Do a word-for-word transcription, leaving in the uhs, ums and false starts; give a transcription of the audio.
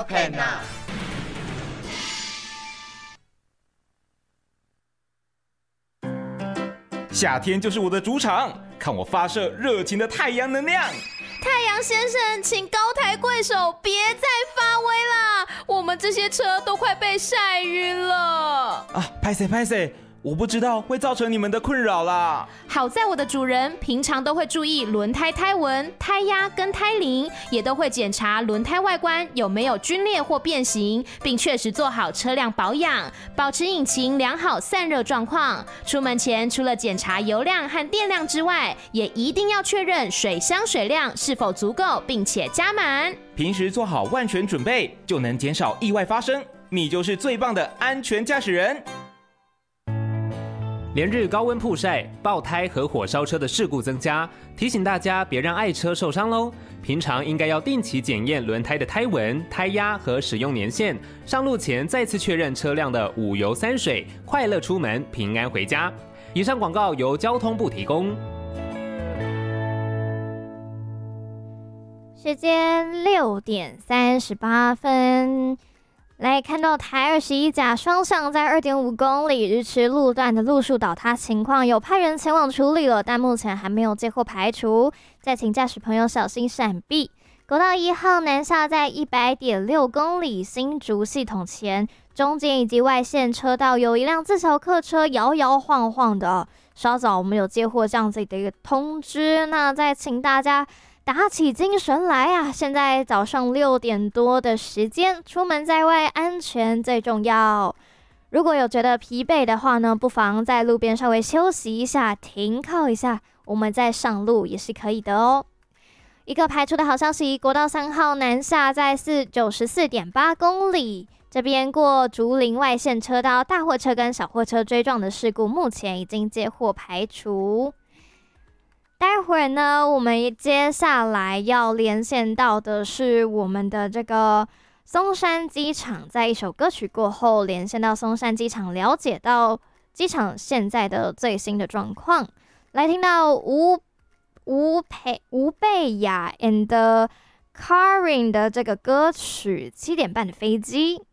片啊！ 夏天就是我的主场，看我发射热情的太阳能量！ 太阳先生，请高抬贵手，别再发威啦！我们这些车都快被晒晕了。 啊，拍谁拍谁！我不知道会造成你们的困扰啦。 好在我的主人平常都会注意轮胎胎纹、胎压跟胎龄，也都会检查轮胎外观有没有皲裂或变形，并确实做好车辆保养，保持引擎良好散热状况。出门前除了检查油量和电量之外，也一定要确认水箱水量是否足够，并且加满。 平时做好万全准备，就能减少意外发生。你就是最棒的安全驾驶人。 连日高温曝晒、爆胎和火烧车的事故增加，提醒大家别让爱车受伤喽。平常应该要定期检验轮胎的胎纹、胎压和使用年限，上路前再次确认车辆的五油三水，快乐出门，平安回家。以上广告由交通部提供。 时间六点三十八分。来看到台二十一甲双向在 二点五公里日驰路段的路树倒塌情况，有派人前往处理了，但目前还没有接获排除，再请驾驶朋友小心闪避。国道一号南下在 一百点六公里新竹系统前，中间以及外线车道有一辆自小客车摇摇晃晃的，稍早我们有接获这样子的一个通知，那再请大家打起精神来啊！现在早上六点多的时间，出门在外安全最重要。如果有觉得疲惫的话呢，不妨在路边稍微休息一下，停靠一下，我们再上路也是可以的哦。一个排除的好消息，国道三号南下在九十四点八公里，这边过竹林外线车道，大货车跟小货车追撞的事故，目前已经接获排除。待会儿呢，我们接下来要连线到的是我们的这个松山机场，在一首歌曲过后，连线到松山机场，了解到机场现在的最新的状况。来听到吴吴佩吴贝雅 and Karin 的这个歌曲《七点半的飞机》。